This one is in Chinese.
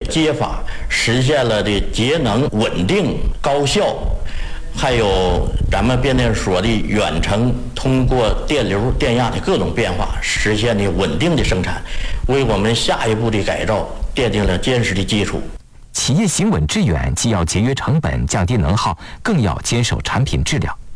接法，实现了的节能、稳定、高效，还有咱们变电所的远程通过电流、电压的各种变化，实现的稳定的生产，为我们下一步的改造奠定了坚实的基础。 企业行稳致远，既要节约成本、降低能耗，更要坚守产品质量。